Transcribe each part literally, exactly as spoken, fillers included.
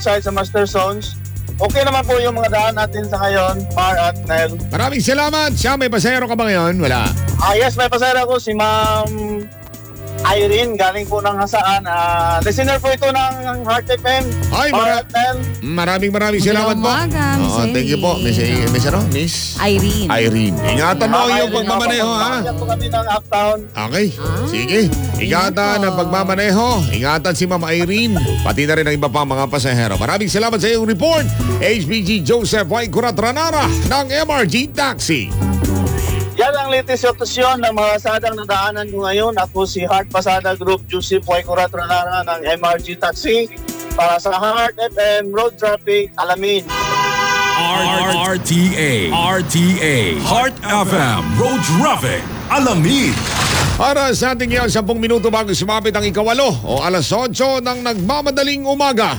side sa Master Zones. Okay naman po yung mga daan natin sa ngayon, Mar at Nel. Maraming salamat. Siya, may pasahero ka ba ngayon? Wala. Ah, yes, may pasahero ko si Ma'am Irene, galing po ng Hasaan. Uh, listener po ito ng Heart F M. Ay, mara- maraming maraming salamat po. Umaga, Miss Oo, thank you po, Miss, Miss, ano? Miss? Irene. Irene. Ingatan mo Ma'am yung Irene, pagmamaneho, ako, ha? Ingatan po kami ng Uptown. Okay, Ah, sige. Ingatan yun ang po. pagmamaneho. Ingatan si Ma'am Irene. Pati na rin ang iba pang mga pasahero. Maraming salamat sa iyong report. H B G Joseph Y. Curatranara ng M R G Taxi. Yan ang latest sitwasyon ng mga sadang nadaanan ko ngayon. Ako si Heart Pasada Group, Joseph Y. Curatranara ng M R G Taxi para sa Heart F M Road Traffic Alamin. R T A R T A Heart F M Road Traffic Alamin. Para sa ating ngayon, sampung minuto bago sumapit ang ikawalo o alas otso ng nagmamadaling umaga.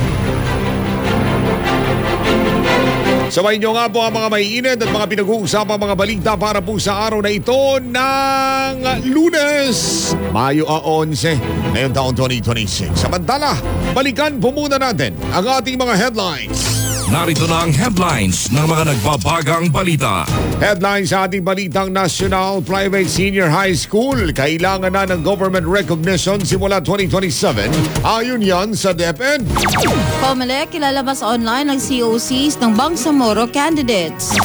Sabay nyo nga po ang mga maiinit at mga pinag-uusapang mga balita para po sa araw na ito ng Lunes, Mayo eleven, ngayong taon twenty twenty-six. Samantala, balikan po muna natin ang ating mga headlines. Narito na ang headlines ng mga nagbabagang balita. Headlines sa ating balitang National Private Senior High School. Kailangan na ng government recognition simula twenty twenty-seven. Ayon yan sa DepEd. Comelec, ilalabas online ang C O Cs ng Bangsamoro candidates.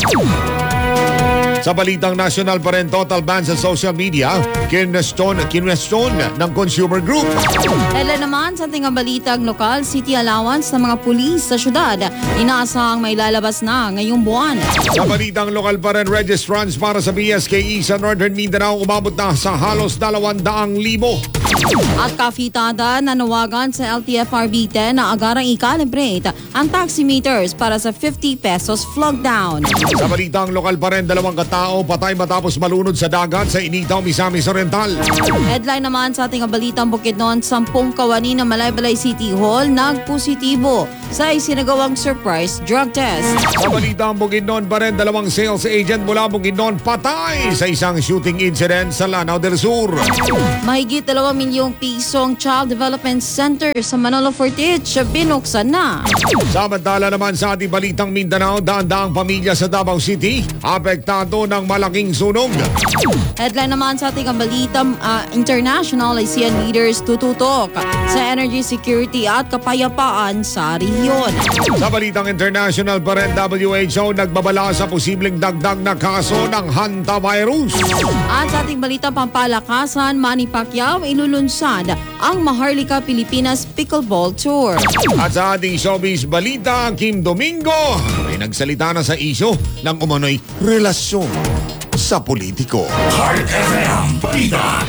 Sa balitang national pa rin, total ban sa social media, kinwestiyon kinwestiyon ng Consumer Group. Ela naman sa ating balitang lokal, city allowance ng mga pulis sa syudad. Inaasahang may lalabas na ngayong buwan. Sa balitang lokal pa rin, registrants para sa B S K E sa Northern Mindanao umabot na sa halos dalawang daang libo. At kafitada, nanawagan sa L T F R B ten na agarang i-calibrate ang taximeters para sa fifty pesos flog down. Sa balitang lokal pa rin, dalawang katao patay matapos malunod sa dagat sa Initaw, Misamis Oriental. Headline naman sa ating balitang Bukidnon, sampung kawani ng Malaybalay City Hall nagpositibo sa isinagawang surprise drug test. Sa balitang Bukidnon pa rin, dalawang sales agent mula Bukidnon patay sa isang shooting incident sa Lanao del Sur. Mahigit dalawang milyong pisong Child Development Center sa Manolo Fortich binuksan na. Samantala naman sa ating balitang Mindanao, daan-daang pamilya sa Davao City apektado ng malaking sunog. Headline naman sa ating balitang uh, international ASEAN leaders tututok sa energy security at kapayapaan sa rehiyon. Sa balitang international pa rin, W H O nagbabala sa posibleng dagdag na kaso ng hantavirus. At sa ating balitang pampalakasan, Manny Pacquiao ilulunsad ang Maharlika Pilipinas Pickleball Tour. At sa ating showbiz balita, Kim Domingo ay nagsalita na sa isyo ng umano'y relasyon sa politiko. Heart F M Balita.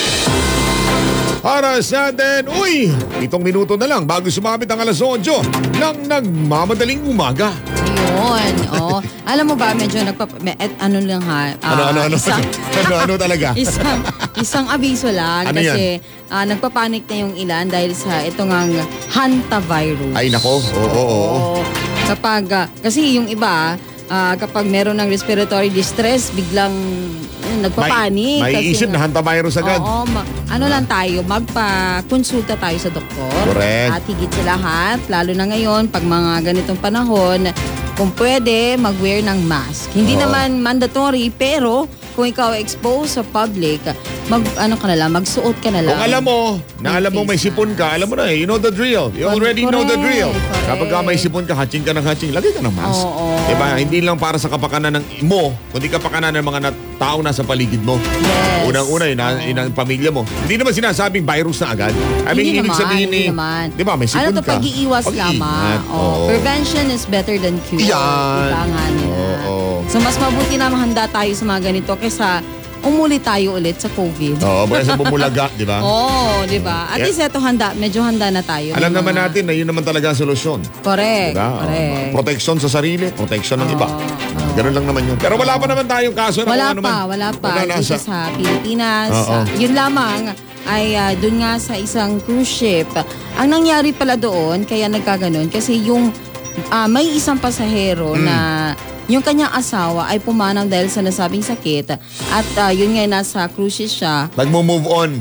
Para sa atin, uy, itong minuto na lang bago sumapit ang alas otso ng nagmamadaling umaga. Yun, oh. Alam mo ba, medyo nagpa... me- et, ano lang ha? ah, Ano, ano, ano? Isang, Ano, ano talaga? isang, isang abiso lang. Ano kasi ah, nagpapanik na yung ilan dahil sa itong ang hantavirus. Ay nako, oo, oo, oo. Oo. Kapag, ah, kasi yung iba, ah, kapag meron ng respiratory distress, biglang eh, nagpapanik. May, may kasi isip nga- na hantavirus agad. Oo, ma- ano lang tayo, magpa-konsulta tayo sa doktor. Correct. At higit sa lahat, lalo na ngayon, pag mga ganitong panahon, kung pwede, mag-wear ng mask. Hindi Oo. naman mandatory, pero kung ikaw exposed sa public, mag, ano ka na lang, magsuot ka na lang. Kung alam mo, na alam mo may face sipon ka, alam mo na eh, you know the drill. You already know the Correct, drill. correct. Kapag ka may sipon ka, hatching ka ng hatching, lagay ka ng mask. Oo. Diba? Hindi lang para sa kapakanan ng mo, kundi kapakanan ng mga na- tao nasa paligid mo. Yes. Unang-una, yun, Oo. yun ang pamilya mo. Hindi naman sinasabing virus na agad. I mean, Hindi ibig naman, sabihin hindi eh, naman. di ba, may sipon Ano to, ka. pag-iiwas Pag-iingat. lamang. Oh, Oo. prevention is better than cure. Yan. Ika nga nila. Oo. So, mas mabuti na mahanda tayo sa mga ganito kaysa umuli tayo ulit sa COVID. Oo, baka sa bumulaga, di ba? Oo, di ba? At Yeah. least ito handa, medyo handa na tayo. Alam May naman mga- natin na yun naman talaga ang solusyon. Correct, Diba? correct. Protection sa sarili, protection ng Oo, iba. oo. Ganun lang naman yun. Pero wala pa naman tayong kaso na Wala kung ano man. pa, wala pa. Wala na Dito sa- sa Pilipinas. Oo. Ah, yun lamang ay uh, doon nga sa isang cruise ship. Ang nangyari pala doon, kaya nagkaganon, kasi yung ah, may isang pasahero Hmm. na yung kanyang asawa ay pumanaw dahil sa nasabing sakit. At ah, yun nga, nasa cruise ship siya. Nagmo-move on.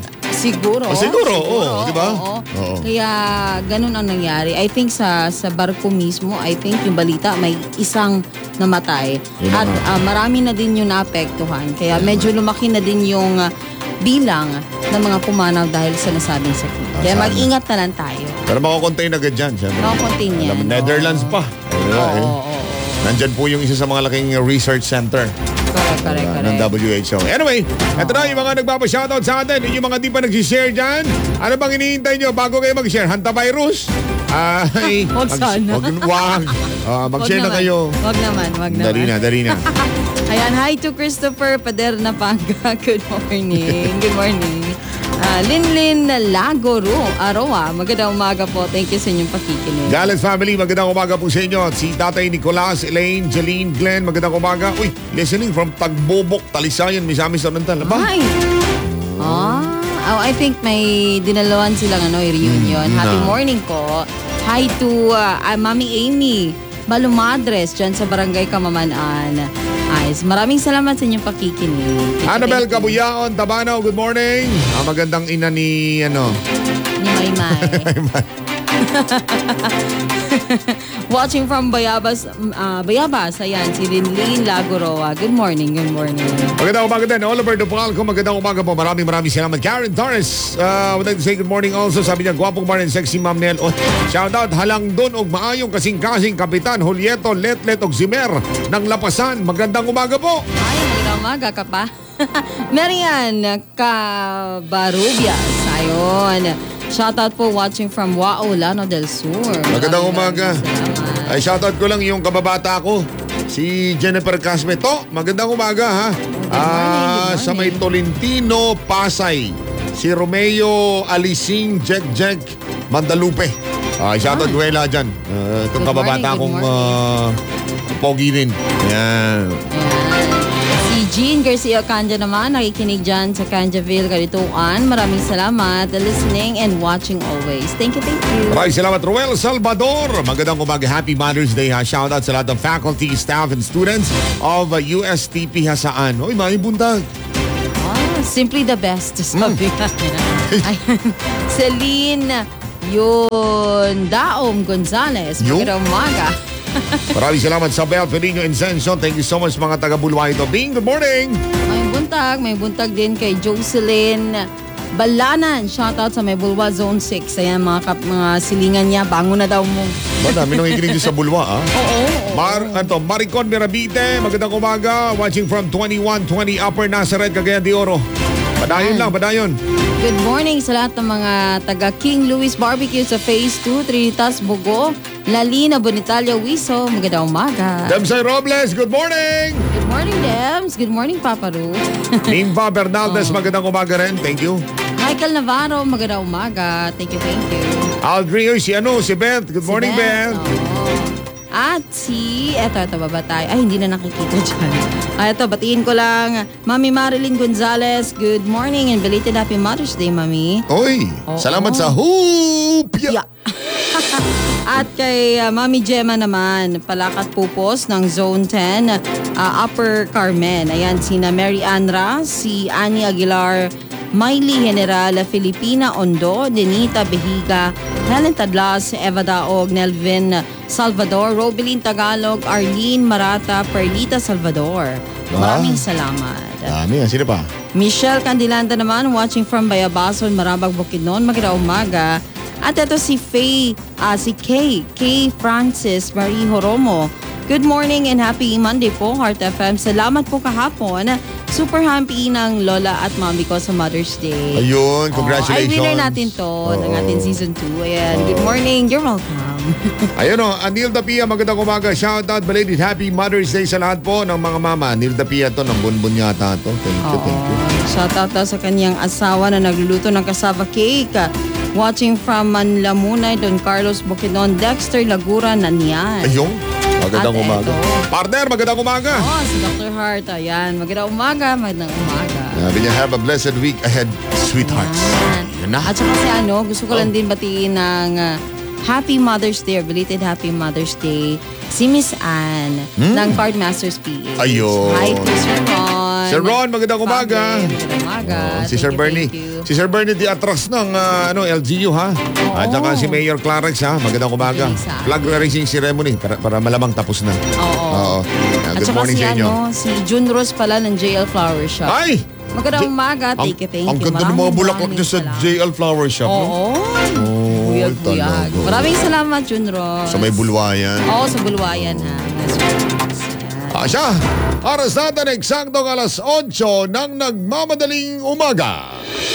Siguro. Oh, siguro, oo, di ba? Oo. Oo. Kaya ganun ang nangyari. I think sa sa barko mismo, I think yung balita may isang namatay. Yun At naman. ah, marami na din yung naapektuhan. Kaya medyo lumaki na din yung ah, bilang ng mga pumanaw dahil sa nasabing sakit. Ah, Kaya sana. mag-ingat na lang tayo. Pero makakontain agad dyan. Syempre. Makakontain yan, Alam mo, oo. Netherlands pa. Ayun, Oo, eh. oo, oo. Nandyan po yung isa sa mga laking research center Correct, correct, uh, ng correct. W H O. Anyway, eto na yung mga nagpapa-shoutout sa atin. Yung mga di pa nag-share dyan. Ano bang hinihintay nyo bago kayo mag-share? Hantavirus? Ay, Wag sana. Wag, wag. Ah, mag-share Wag na naman. kayo. Wag naman, wag naman. Dali na, dali na. Ayan, hi to Christopher Paderna Panga. Good morning. Good morning. Uh, Linlin Lagoro, Aroa. Magandang umaga po. Thank you sa inyong pakikinig. Gales family, magandang umaga po sa inyo. Si Tatay Nicolas, Elaine, Jeline, Glenn, magandang umaga. Uy, listening from Tagbobok, Talisayan, Misamis, Oriental. Aba? Hi. Ah, oh, I think may dinaluan silang ano, reunion. Mm, Happy na. morning po. Hi to uh, uh, Mami Amy Balumadres dyan sa Barangay Kamamanaan. Ayos. Maraming salamat sa inyong pakikinig. Annabel Cabuyaon, Tabanaw, good morning. Ah, magandang ina ni, ano, Ni Maymay. Watching from Bayabas, uh, Bayabas, ayan, si Linlin Lagoroa. Good morning, good morning. magandang umaga din. Oliver Dupalco, magandang umaga po. Maraming maraming salamat. Karen Torres, uh, would like to say good morning also. Sabi niya, gwapong man and sexy ma'am Nel. Oh, shout out, halang doon og maayong kasing-kasing Kapitan Julieto Letlet og Zimer ng Lapasan. Magandang umaga po. Ay, magandang umaga ka pa. Marian Cabarubias, ayun. Shoutout po watching from Wao, Lano del Sur. Magandang Maraming umaga. maraming salamat. Ay, shoutout ko lang yung kababata ko. Si Jennifer Casmeto. Magandang umaga ha. morning, Ah, good sa may morning. Tolentino, Pasay. Si Romeo Alising Jack Jack Mandalupe. Ah, shoutout ko wala dyan. Ah, itong Good kababata morning, kong good ah, pogi rin. Yan. Ayan. Si Jean Garcia Canja naman, nakikinig dyan sa Canjaville, Kalituan. Maraming salamat, listening and watching always. Thank you, thank you. Maraming salamat, Roel Salvador. Magandang umaga. Happy Mother's Day ha. Shoutout sa lahat ng faculty, staff, and students of uh, U S T P Hasaan. Uy, may buntag. Ah, simply the best, sabi Hmm. nga niya. Ayan. Celine yun Daom Gonzales. Yun? Magandang umaga. Maraming salamat sa Bel Pelino Incenso. Thank you so much mga taga-Bulwaito. Bing, good morning. May buntag, may buntag din kay Jocelyn Balanan. Shoutout sa may Bulwa Zone six. Ayan, mga, kap, mga silingan niya. Bango na daw mo. Ba, dami nang ikinig sa Bulwa, ah. Oo. oo. Mar, anto, Maricon Mirabite, magandang umaga. Watching from twenty-one twenty Upper Nazareth, Cagayan de Oro. Padayon lang, padayon. Good morning sa lahat ng mga taga King Louis Barbecue sa Phase two, Trinitas, Bugo, Lalina, Bonitalia, Wiso. Magandang umaga. Demsay Robles, good morning. Good morning, Dems. Good morning, Papa Ru. Nimba Bernaldez, magandang umaga rin. Thank you. Michael Navarro, magandang umaga. Thank you, thank you. Aldrin, si ano, si Beth. Good morning, Si Beth. oo. At si, eto, eto, babatay. Ay, hindi na nakikita dyan. Ay, eto, batiin ko lang. Mami Marilyn Gonzalez, good morning and belated happy Mother's Day, Mami. Oy, Oo. salamat sa hoopya. Yeah. At kay uh, Mami Gemma naman, Palakat Pupos ng Zone ten, uh, Upper Carmen. Ayan, sina Mary Anra, si Annie Aguilar, Miley General, Filipina Ondo, Denita Behiga, Helen Tadlas, Eva Daog, Nelvin Salvador, Robeline Tagalog, Arlene Marata, Perlita Salvador. Maraming salamat. Dami, ah, sino pa? Michelle Candilanta naman, watching from Bayabason, Marabag, Bukidnon. Magandang umaga. At ito si Faye, ah, si Kay, Kay Francis Marie Horomo. Good morning and happy Monday po, Heart F M. Salamat po kahapon. Super happy ng lola at mami ko sa Mother's Day. Ayun, congratulations. Oh, ay, winner natin to ng Oo. ating season two. Ayan, good morning. You're welcome. Ayun o, Anil Dapia, magandang umaga. Shout out, belated happy Mother's Day sa lahat po ng mga mama. Anil Dapia to, ng bunbun yata to. Thank you, thank you. Shout out daw sa kanyang asawa na nagluluto ng cassava cake. Watching from Manlamunay, Don Carlos Bukidnon, Dexter Lagura, Nanian. Ayun, magandang At umaga. eto. Partner, magandang umaga. Oh, si Doctor Hart. Ayan, magandang umaga, magandang umaga. Sabi niya, have a blessed week ahead, sweethearts. Ayan. Yun na. At saka si ano, gusto ko lang din batiin ng uh, Happy Mother's Day, belated Happy Mother's Day, si Miss Anne ng Cardmasters P H. Ayun. Hi to Sir Ron. Sir Ron, magandang umaga. Family, Magandang umaga. Oh, si Thank Sir you, Bernie. thank you. Si Sir Bernie di atras ng ah, ano, L G U ha. At saka si Mayor Clarex ha. Magandang umaga. Isa. Flag raising ceremony para, para malamang tapos na. Oo. Oo. At Good saka morning si, sa inyo. ano, si June Rose pala ng J L Flower Shop. Ay! Magandang J- umaga. Ang, Thank you, thank ang you. ganda ng mga Maraming bulaklak maraming niya sa salamat. J L Flower Shop. no? Oo. Oh, Buyag-buyag. talaga. Maraming salamat, June Rose. Sa may bulwayan. Oo, sa Bulwayan ha. Yes, yes. Ah, siya, arasada na eksaktong alas otso ng nagmamadaling umaga.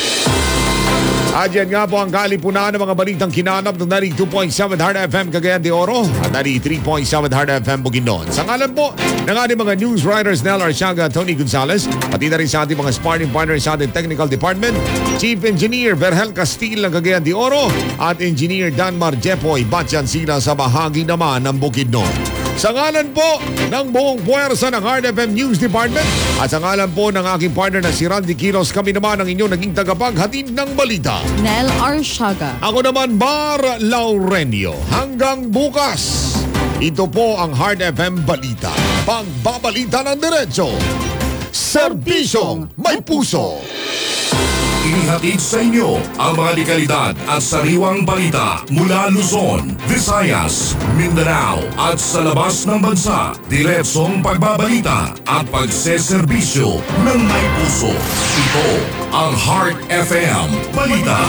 At yan nga po ang kalipunan ng mga balitang kinanap ng ninety-two point seven Hard F M Cagayan de Oro at ninety-three point seven Hard F M Bukidnon. Sa ngalan po ng ating mga news writers Nel Arciaga at Tony Gonzalez, pati na rin sa ating mga sparring partners sa ating technical department, Chief Engineer Berhel Castil ng Cagayan de Oro at Engineer Danmar Jepoy Batyan sila sa bahagi naman ng Bukidnon. Sa ngalan po ng buong puwersa ng Hard F M News Department at sa ngalan po ng aking partner na si Randy Quiros, kami naman ang inyong naging tagapaghatid ng balita. Nel Arciaga. Ako naman, Bar Laurenio. Hanggang bukas, ito po ang Hard F M Balita. Pagbabalita ng diretso. Serbisyong may puso. Inihatid sa inyo ang mga dekalidad at sariwang balita mula Luzon, Visayas, Mindanao at sa labas ng bansa. Diretsong pagbabalita at pagseserbisyo ng may puso. Ito ang Heart F M Balita.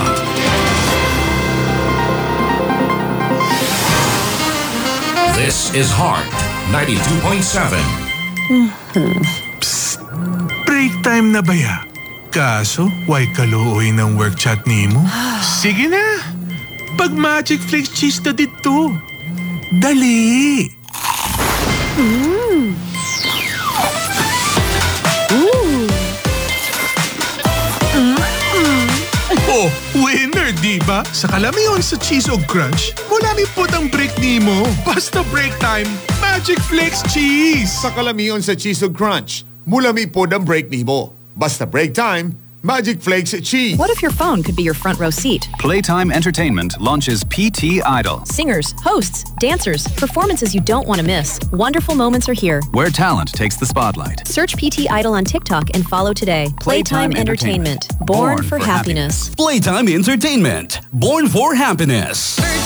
This is Heart ninety-two point seven. Break time na ba ya? Kaso, why kaluoy ng work chat ni mo? Sige na! Pag Magic Flakes cheese na dito. Dali! Mm. Ooh. Oh, winner, di ba? Sa kalamiyon sa cheese o crunch, wala ni putang break ni mo. Basta break time, Magic Flakes cheese! Sa kalamiyon sa Cheese o Crunch, mulami po ng break ni mo. Basta break time, Magic Flakes Cheese. What if your phone could be your front row seat? Playtime Entertainment launches P T Idol, Singers, hosts, dancers, performances you don't want to miss. Wonderful moments are here. where talent takes the spotlight. Search P T Idol on TikTok and follow today. Playtime Playtime, Entertainment. Entertainment. Born, Born for, for happiness. Playtime Entertainment. Born for happiness.